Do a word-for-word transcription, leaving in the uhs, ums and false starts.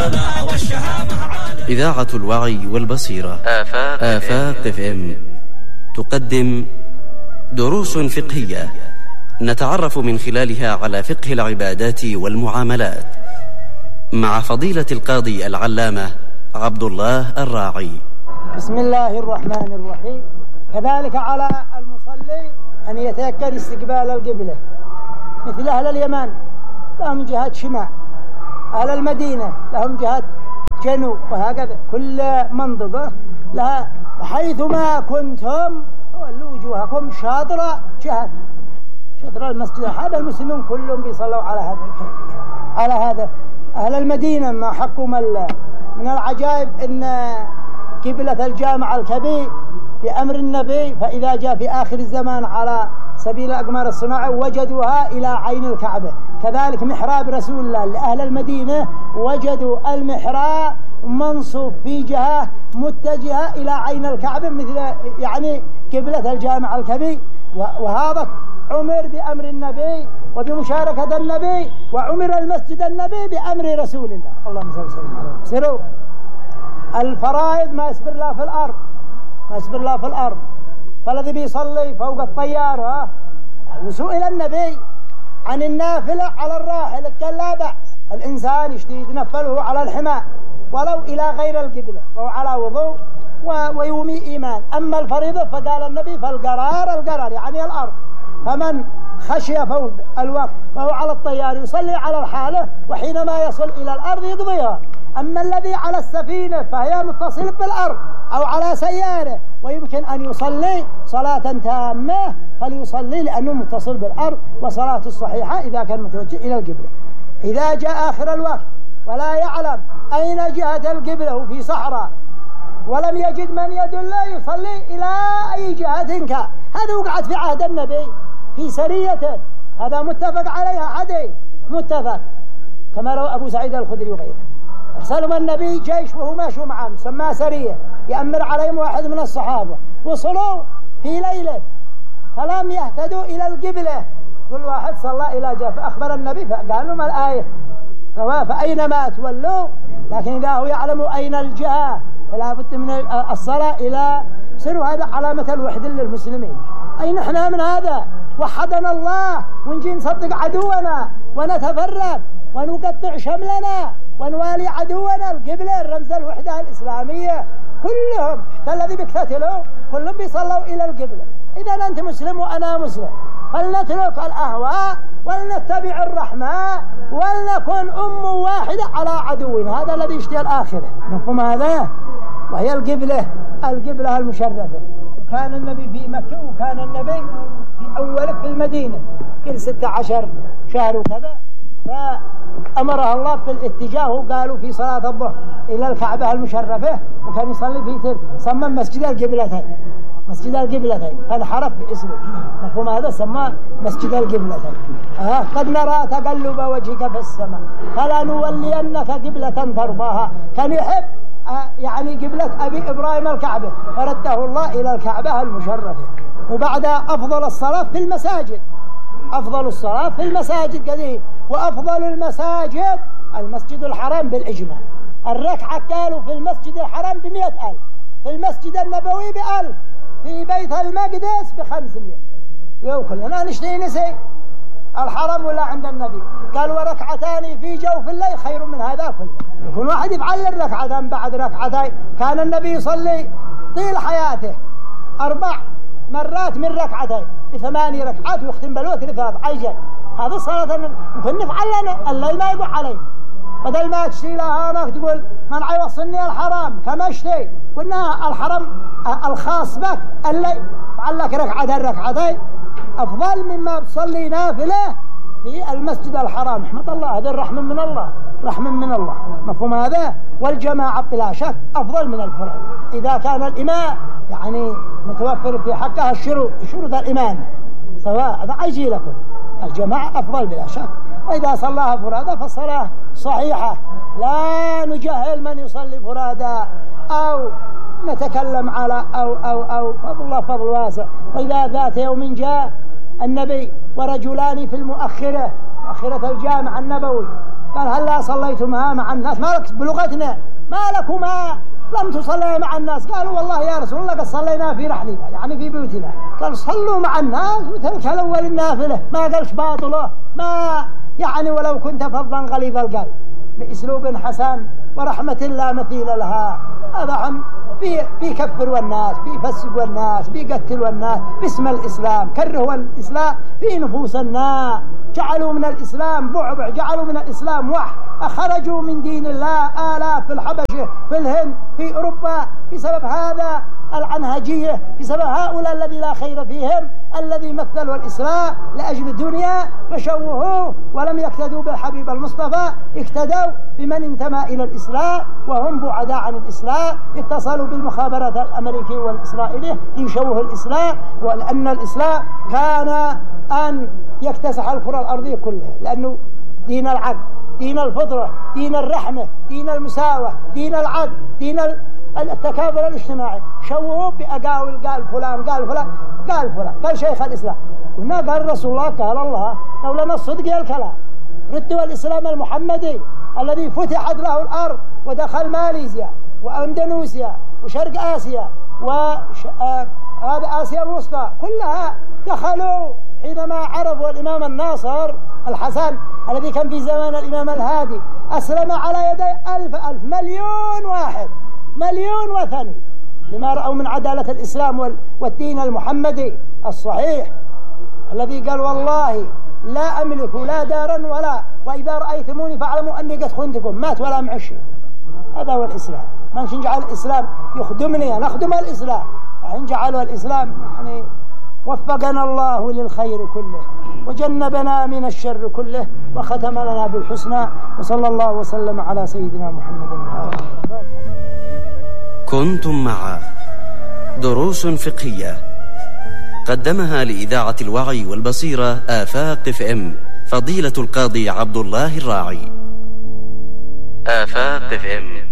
إذاعة الوعي والبصيرة آفاق, آفاق اف ام تقدم دروس فقهية نتعرف من خلالها على فقه العبادات والمعاملات مع فضيلة القاضي العلامة عبد الله الراعي. بسم الله الرحمن الرحيم. كذلك على المصلي أن يتيقن استقبال القبلة، مثل أهل اليمن لهم جهة شمال، أهل المدينة لهم جهة جنوب، وهكذا كل منطقة لها. حيثما كنتم ولوا وجوهكم شاطر جهة شطر المسجد. هذا المسلمون كلهم بيصلوا على هذا الكيفية على هذا. أهل المدينة ما حقوا من العجائب أن قبلة الجامع الكبير بأمر النبي، فإذا جاء في آخر الزمان على سبيل أقمار الصناعة وجدوها إلى عين الكعبة. كذلك محراب رسول الله لأهل المدينة وجدوا المحراب منصوب في جهة متجهة إلى عين الكعبة، مثل يعني قبلة الجامع الكبير. وهذا عمر بأمر النبي وبمشاركة النبي، وعمر المسجد النبي بأمر رسول الله. اللهم صل وسلم عليه. سروا الفرائض ما يصبر لا في الأرض، ما يصبر لا في الأرض. فالذي بيصلي فوق الطيارة، وسئل النبي عن النافلة على الراحل قال لا بأس، الإنسان يشتي يتنفله على الحمار ولو إلى غير القبلة وهو على وضوء ويومي إيمان. أما الفريضة فقال النبي فالقرار القرار يعني الأرض، فمن خشي فوت الوقت فهو على الطيار يصلي على الحالة، وحينما يصل إلى الأرض يقضيها. أما الذي على السفينة فهي متصل بالأرض أو على سيارة ويمكن أن يصلي صلاة تامة فليصلي لأنه متصل بالأرض، وصلاة الصحيحة إذا كان متوجه إلى القبلة. إذا جاء آخر الوقت ولا يعلم أين جهة القبلة وفي صحراء ولم يجد من يدله يصلي إلى أي جهة كان. هذا وقعت في عهد النبي في سرية، هذا متفق عليها حديث متفق كما روى أبو سعيد الخدري وغيره. أرسلهم النبي جيش وهو ماشوا معهم سماه سرية يأمر عليهم واحد من الصحابة، وصلوا في ليلة فلم يهتدوا إلى القبلة، كل واحد صلى إلى جهة. فأخبر النبي فقال لهم الآية فأينما تولوا، لكن إذا هو يعلم أين الجهة فلا بد من الصلاة إلى سروا. هذا علامة الوحدة للمسلمين. أي نحن من هذا وحدنا الله ونجي نصدق عدونا ونتفرق ونقطع شملنا ونوالي عدونا. القبلة الرمز الوحدة الإسلامية كلهم، حتى الذي بيقتتلوا كلهم بيصلوا إلى القبلة. إذا أنت مسلم وأنا مسلم فلنترك الأهواء ولنتبع الرحمة ولنكن أم واحدة على عدونا. هذا الذي يشتهي الآخرة. مفهوم هذا؟ وهي القبلة القبلة المشرفة. كان النبي في مكة وكان النبي في أول في المدينة كل ستة عشر شهر وكذا، فأمرها الله بالاتجاه وقالوا في صلاة الظهر إلى الكعبة المشرفة، وكان يصلي في تل سمى مسجد القبلتين، مسجد القبلتين فانحرف باسمه. مفهوم هذا؟ سماه مسجد القبلتين. آه قد نرى تقلب وجهك في السماء فلنولينك قبلة ترضاها. كان يحب آه يعني قبلة أبي إبراهيم الكعبة، فرده الله إلى الكعبة المشرفة. وبعد أفضل الصلاة في المساجد، أفضل الصلاة في المساجد كذي، وأفضل المساجد المسجد الحرام بالإجماع. الركعة قالوا في المسجد الحرام بمئة ألف، في المسجد النبوي بألف، في بيت المقدس بخمسمائة. يو كلنا نشتهي نسي الحرم ولا عند النبي. قال وركعتان في جوف الليل خير من هذا كله. يكون واحد يفعل الركعتين بعد ركعتين. كان النبي يصلي طيل حياته أربع مرات من ركعتين بثماني ركعات ويختم بالوتر ثلاث عجل. هذا الصلاة ممكن نفعل لنا الليل ما يقع علينا، بدل ما تشتي لها هناك تقول من عيوصني الحرام كما اشتي. قلنا الحرم الخاص بك الليل فعل لك ركعتين ركعتين أفضل مما تصلي نافلة في المسجد الحرام. رحمة الله، هذا الرحمة من الله، رحمة من الله. مفهوم هذا؟ والجماعة بلا شك أفضل من الفرد إذا كان الإمام يعني متوفر في حقها الشروط، شروط الإمام سواء. هذا عيجي لكم الجماعة أفضل بلا شك. وإذا صلاها فرادى فالصلاة صحيحة، لا نجهل من يصلي فرادى أو نتكلم على أو أو أو فضل الله فضل واسع. وإذا ذات يوم جاء النبي ورجلان في المؤخرة مؤخرة الجامع النبوي قال هلا صليتما مع الناس؟ ما لك بلغتنا ما لكما لم تصلي مع الناس؟ قالوا والله يا رسول الله قد صلينا في رحلنا يعني في بيوتنا. قال صلوا مع الناس وترك الأول النافلة. ما قالش باطله ما يعني ولو كنت فظا غليظ القلب بأسلوب حسن ورحمة لا مثيل لها. هذا عم بيكفر الناس بيفسق الناس بيقتل الناس باسم الإسلام. كرهوا الإسلام في نفوس الناس جعلوا من الإسلام بعبع جعلوا من الإسلام وح أخرجوا من دين الله آلاف في الحبشة في الهند في أوروبا بسبب هذا العنهجية بسبب هؤلاء الذي لا خير فيهم الذي مثلوا الإسلام لأجل الدنيا فشوهوه ولم يقتدوا بالحبيب المصطفى اقتدوا بمن انتمى إلى الإسلام وهم بعداء عن الإسلام. اتصلوا بالمخابرات الأمريكية والإسرائيلية ليشوهوا الإسلام ولأن الإسلام كان أن يكتسح الكرة الأرضية كلها لأنه دين العدل دين الفطرة دين الرحمة دين المساواة دين العدل دين التكافل الاجتماعي. شوهوا بأقاويل قال فلان قال فلان قال فلان قال شيخ الإسلام هنا قال رسول الله قال الله لولا الصدق الكلام. ردوا الإسلام المحمدي الذي فتحت له الأرض ودخل ماليزيا وأندونيسيا وشرق آسيا وهذا آسيا الوسطى كلها دخلوا حينما عرفوا الإمام الناصر الحسن الذي كان في زمان الإمام الهادي أسلم على يدي ألف ألف مليون واحد مليون وثني لما رأوا من عدالة الإسلام والدين المحمدي الصحيح الذي قال والله لا أملك لا دارا ولا وإذا رأيتموني فاعلموا أني قد خنتكم مات ولا معشي. هذا هو الإسلام. ما نجعل الإسلام يخدمني نخدم الإسلام نجعل الإسلام يعني وفقنا الله للخير كله وجنبنا من الشر كله وختم لنا بالحسنى وصلى الله وسلم على سيدنا محمد. كنتم مع دروس فقهية قدمها لإذاعة الوعي والبصيرة آفاق اف ام فضيلة القاضي عبد الله الراعي. آفاق اف ام